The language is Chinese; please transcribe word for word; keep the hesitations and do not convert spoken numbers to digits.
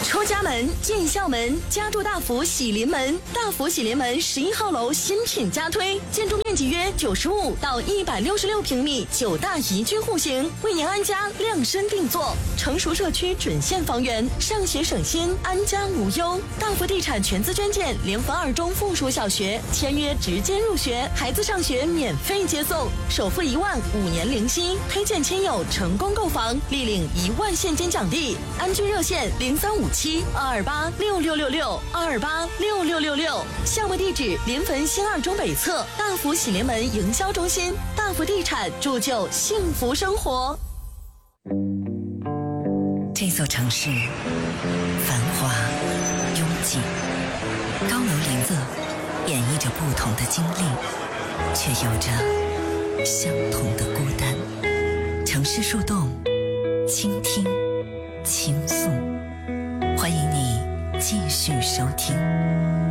出家门，进校门，家住大福喜临门。大福喜临门十一号楼新品加推，建筑面积约九十五到一百六十六平米，九大宜居户型，为您安家量身定做。成熟社区准现房源，上学省心，安家无忧。大福地产全资捐建联合二中附属小学，签约直接入学，孩子上学免费接送，首付一万，五年零息。推荐亲友成功购房，立领一万现金奖励。安居热线零三五七二二八六六六六二二八六六六六。项目地址临汾新二中北侧大福喜临门营销中心。大福地产铸就幸福生活。 这座城市繁华拥挤，高楼林立，演绎着不同的经历，却有着相同的孤单。城市树洞，倾听，倾诉，欢迎你继续收听。